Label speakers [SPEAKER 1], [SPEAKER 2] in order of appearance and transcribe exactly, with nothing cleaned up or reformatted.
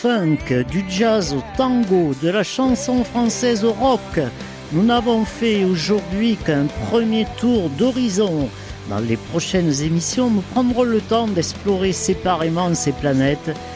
[SPEAKER 1] Funk, du jazz au tango, de la chanson française au rock. Nous n'avons fait aujourd'hui qu'un premier tour d'horizon. Dans les prochaines émissions, nous prendrons le temps d'explorer séparément ces planètes